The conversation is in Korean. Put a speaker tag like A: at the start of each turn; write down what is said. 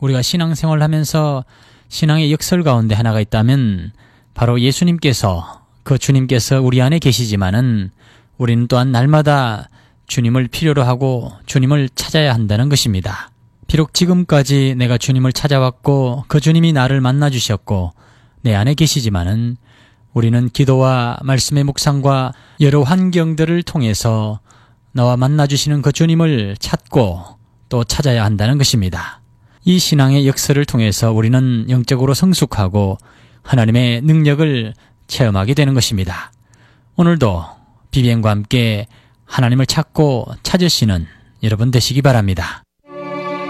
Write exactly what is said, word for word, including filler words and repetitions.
A: 우리가 신앙생활을 하면서 신앙의 역설 가운데 하나가 있다면 바로 예수님께서, 그 주님께서 우리 안에 계시지만은 우리는 또한 날마다 주님을 필요로 하고 주님을 찾아야 한다는 것입니다. 비록 지금까지 내가 주님을 찾아왔고 그 주님이 나를 만나주셨고 내 안에 계시지만은 우리는 기도와 말씀의 묵상과 여러 환경들을 통해서 나와 만나주시는 그 주님을 찾고 또 찾아야 한다는 것입니다. 이 신앙의 역설을 통해서 우리는 영적으로 성숙하고 하나님의 능력을 체험하게 되는 것입니다. 오늘도 비비엠과 함께 하나님을 찾고 찾으시는 여러분 되시기 바랍니다.